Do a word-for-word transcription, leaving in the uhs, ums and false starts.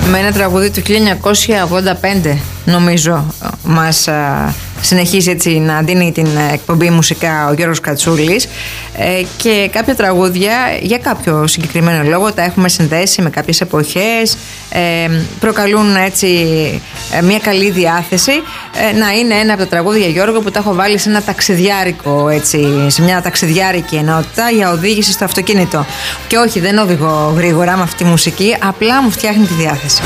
Με ένα τραγούδι του χίλια εννιακόσια ογδόντα πέντε, νομίζω, μας α, συνεχίζει έτσι να δίνει την εκπομπή μουσικά ο Γιώργος Κατσούλης, ε, και κάποια τραγούδια για κάποιο συγκεκριμένο λόγο τα έχουμε συνδέσει με κάποιες εποχές, ε, προκαλούν έτσι ε, μια καλή διάθεση, ε, να είναι ένα από τα τραγούδια, Γιώργο, που τα έχω βάλει σε ένα ταξιδιάρικο, έτσι, σε μια ταξιδιάρικη ενότητα για οδήγηση στο αυτοκίνητο. Και όχι, δεν οδηγώ γρήγορα με αυτή τη μουσική, απλά μου φτιάχνει τη διάθεση.